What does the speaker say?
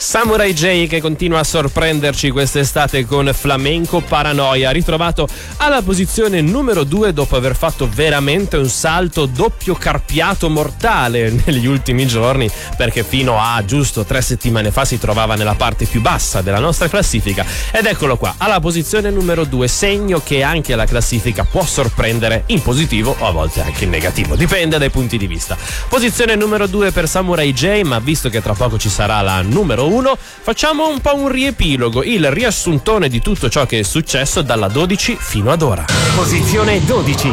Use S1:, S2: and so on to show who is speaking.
S1: Samurai J che continua a sorprenderci quest'estate con Flamenco Paranoia, ritrovato alla posizione numero 2 dopo aver fatto veramente un salto doppio carpiato mortale negli ultimi giorni, perché fino a giusto 3 settimane fa si trovava nella parte più bassa della nostra classifica, ed eccolo qua alla posizione numero 2, segno che anche la classifica può sorprendere in positivo o a volte anche in negativo, dipende dai punti di vista. Posizione numero 2 per Samurai J, ma visto che tra poco ci sarà la numero 1, facciamo un po' un riepilogo, il riassuntone di tutto ciò che è successo dalla 12 fino ad ora.
S2: Posizione 12.